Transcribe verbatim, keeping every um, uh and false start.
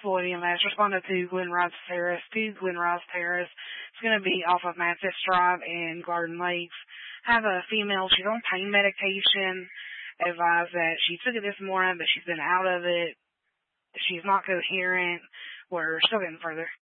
Floyd E M S responded to Glen Rice Terrace, to Glen Rice Terrace. It's going to be off of Manchester Drive in Garden Lakes. Have a female, she's on pain medication, advised that she took it this morning, but she's been out of it. She's not coherent. We're still getting further